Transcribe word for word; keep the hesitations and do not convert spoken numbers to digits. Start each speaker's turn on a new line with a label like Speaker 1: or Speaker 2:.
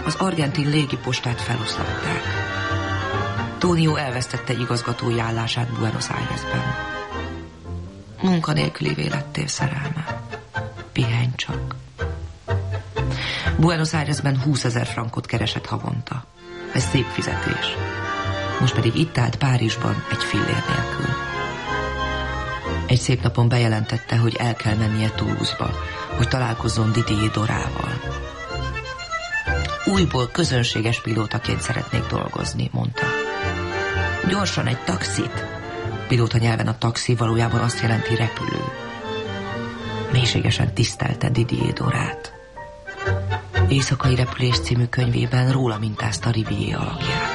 Speaker 1: az argentin légipostát feloszlatták. Tonio elvesztette igazgatói állását Buenos Airesben. Munkanélkülivé lettél, szerelme. Pihenj csak. Buenos Airesben húszezer frankot keresett havonta. Ez szép fizetés. Most pedig itt állt Párizsban egy fillér nélkül. Egy szép napon bejelentette, hogy el kell mennie Toulouse-ba, hogy találkozzon Didier Dorával. Újból közönséges pilótaként szeretnék dolgozni, mondta. Gyorsan egy taxit. Pilóta nyelven a taxi valójában azt jelenti repülő. Mélységesen tisztelte Didier Dorát. Éjszakai repülés című könyvében róla mintázta Rivière alakját.